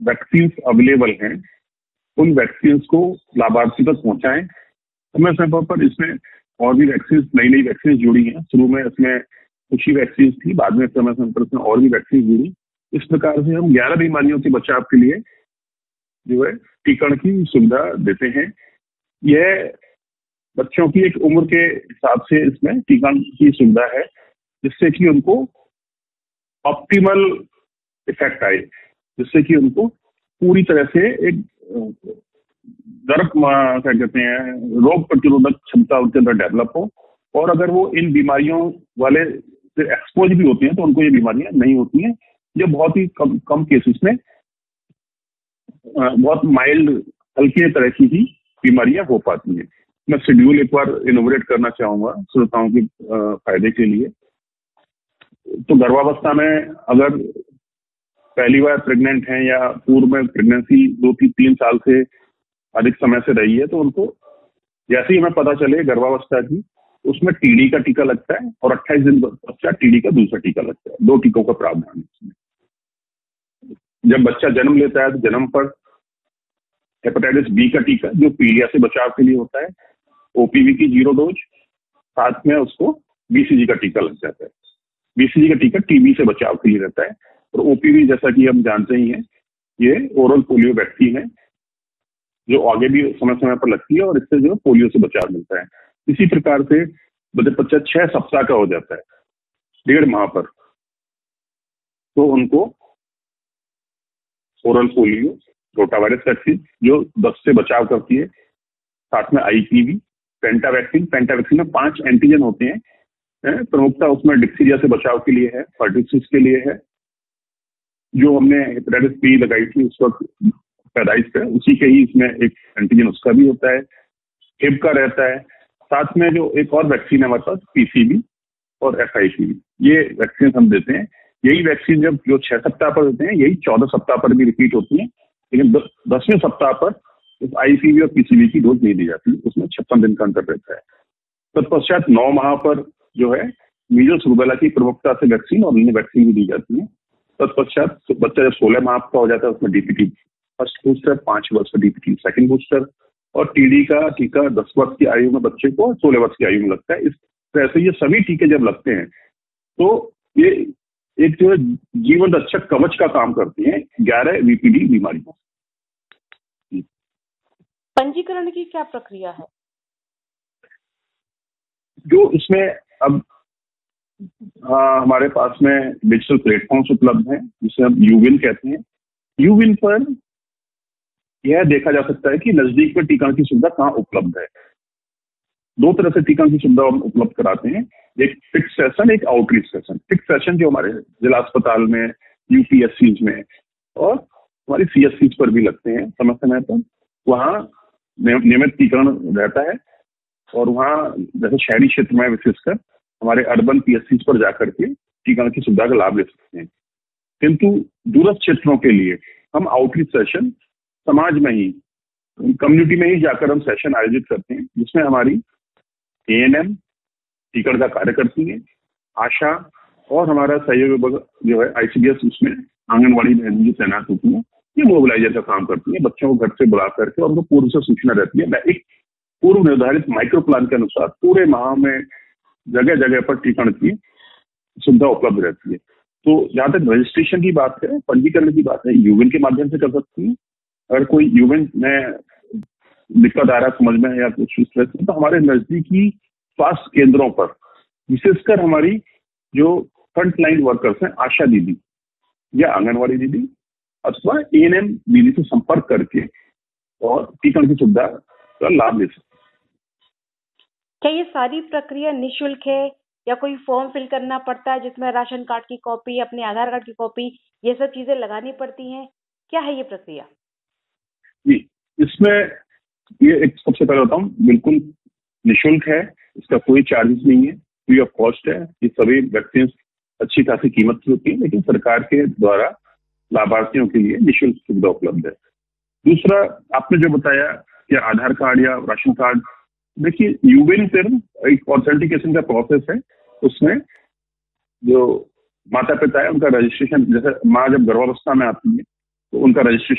Vaccine available हैं उन vaccine को लाभार्थी तक पहुंचाएं समय समय पर। इसमें और भी वैक्सीन, नई नई वैक्सीन जुड़ी हैं। शुरू में इसमें कुछ ही वैक्सीन थी, बाद में समय समय पर इसमें और भी वैक्सीन जुड़ी। इस प्रकार से हम 11 बीमारियों के बचाव के लिए जो है टीकाकरण की सुविधा देते हैं। यह बच्चों की एक उम्र के हिसाब से इसमें टीकाकरण की सुविधा है, जिससे कि उनको ऑप्टिमल इफेक्ट आए, जिससे कि उनको पूरी तरह से एक क्या कहते हैं, रोग प्रतिरोधक क्षमता उनके अंदर डेवलप हो। और अगर वो इन बीमारियों वाले से एक्सपोज भी होती हैं तो उनको ये बीमारियां नहीं होती हैं। ये बहुत ही कम केसेस में बहुत माइल्ड, हल्की तरह की ही बीमारियां हो पाती हैं। मैं शेड्यूल एक बार इनोवेट करना चाहूंगा श्रोताओं के फायदे के लिए। तो गर्भावस्था में अगर पहली बार प्रेग्नेंट हैं या पूर्व में प्रेगनेंसी 2-3 साल से अधिक समय से रही है, तो उनको जैसे ही हमें पता चले गर्भावस्था की, उसमें टीडी का टीका लगता है और 28 दिन पश्चात टीडी का दूसरा टीका लगता है। 2 टीकों का प्रावधान है इसमें। जब बच्चा जन्म लेता है तो जन्म पर हेपेटाइटिस बी का टीका जो पीलिया से बचाव के लिए होता है, ओपीवी की 0 डोज, साथ में उसको बीसीजी का टीका लग जाता है। बीसीजी का टीका टीबी से बचाव के लिए रहता है। और ओपीवी जैसा कि हम जानते ही हैं, ये ओरल पोलियो वैक्सीन है जो आगे भी समय समय पर लगती है और इससे जो पोलियो से बचाव मिलता है। इसी प्रकार से बच्चा 6 सप्ताह का हो जाता है, 1.5 माह पर, तो उनको ओरल पोलियो रोटावायरस वैक्सीन जो दस्त से बचाव करती है, साथ में आईपीवी, पेंटावैक्सीन में 5 एंटीजन होते हैं। प्रमुखता उसमें डिप्थीरिया से बचाव के लिए है, पर्टुसिस के लिए है। जो हमने हेपेटाइटिस बी लगाई थी उस वक्त पैदाइश पे, उसी के ही इसमें एक एंटीजन उसका भी होता है। हिब का रहता है। साथ में जो एक और वैक्सीन है हमारे पास, पीसीबी और एफआईपीवी, ये वैक्सीन हम देते हैं। यही वैक्सीन जब जो 6 सप्ताह पर देते हैं, यही 14 सप्ताह पर भी रिपीट होती है, लेकिन 10वें सप्ताह पर उस आईपीवी और पीसीबी की डोज नहीं दी जाती, उसमें 56 दिन का अंतर रहता है। तत्पश्चात 9 माह पर जो है मीजल्स रूबेला की प्रमुखता से वैक्सीन और अन्य वैक्सीन भी दी जाती है। तत्पश्चात बच्चा जब 16 माह का हो जाता है, उसमें डीपीटी फर्स्ट बूस्टर, 5 वर्ष का डीपीटी सेकंड बूस्टर, और टीडी का टीका 10 वर्ष की आयु में बच्चे को 16 वर्ष की आयु में लगता है। इस तरह से ये सभी टीके जब लगते हैं तो ये एक जो है जीवन रक्षक कवच का काम करती हैं 11 वीपीडी बीमारियों। पंजीकरण की क्या प्रक्रिया है? जो इसमें अब हमारे पास में डिजिटल प्लेटफॉर्म्स उपलब्ध हैं, जिसे हम यूविन कहते हैं। यूविन पर यह देखा जा सकता है कि नजदीक में टीकाकरण की सुविधा कहाँ उपलब्ध है। 2 तरह से टीकाकरण की सुविधा हम उपलब्ध कराते हैं, एक फिक्स सेशन, एक आउटरीच सेशन। फिक्स सेशन जो हमारे जिला अस्पताल में, यूपीएससी में और हमारी सीएससी पर भी लगते हैं समय समय पर, वहाँ नियमित टीकाकरण रहता है। और वहाँ जैसे शहरी क्षेत्र में विशेषकर हमारे अर्बन पीएससी पर जाकर के टीकाकरण की सुविधा का लाभ ले सकते हैं। किंतु दूरस्थ क्षेत्रों के लिए हम आउटरीच सेशन समाज में ही, कम्युनिटी में ही जाकर हम सेशन आयोजित करते हैं, जिसमें हमारी एएनएम टीकाकरण का कार्य करती है, आशा और हमारा सहयोग जो है आईसीडीएस, उसमें आंगनबाड़ी बहन जी तैनात होती है। ये मोबिलाइजर का काम करती है, बच्चों को घर से बुला करके और उनको पूर्व से सूचना रहती है। एक पूर्व निर्धारित माइक्रो प्लान के अनुसार पूरे माह में जगह जगह पर टीकाकरण की सुविधा उपलब्ध रहती है। तो जहाँ तक रजिस्ट्रेशन की बात है, पंजीकरण की बात है, यूविन के माध्यम से कर सकती है। अगर कोई यूविन में दिक्कत आ रहा है समझ में या कुछ इस तरह से, तो हमारे नजदीकी स्वास्थ्य केंद्रों पर, विशेषकर हमारी जो फ्रंट लाइन वर्कर्स हैं, आशा दीदी या आंगनवाड़ी दीदी अथवा एएनएम दीदी से संपर्क करके और टीकाकरण की सुविधा का लाभ ले सकते हैं। क्या ये सारी प्रक्रिया निःशुल्क है या कोई फॉर्म फिल करना पड़ता है जिसमें राशन कार्ड की कॉपी, अपने आधार कार्ड की कॉपी, ये सब चीजें लगानी पड़ती हैं? क्या है ये प्रक्रिया? जी, इसमें ये एक सबसे पहले बताऊं, बिल्कुल निःशुल्क है, इसका कोई चार्जेस नहीं है, फ्री ऑफ कॉस्ट है। ये सभी वैक्सीन अच्छी खासी कीमत की होती है, लेकिन सरकार के द्वारा लाभार्थियों के लिए निःशुल्क सुविधा उपलब्ध है। दूसरा, आपने जो बताया कि आधार कार्ड या राशन कार्ड, देखिए यूविन फिर एक ऑथेंटिकेशन का प्रोसेस है। उसमें जो माता पिता है उनका रजिस्ट्रेशन, जैसे माँ जब गर्भावस्था में आती है तो उनका रजिस्ट्रेशन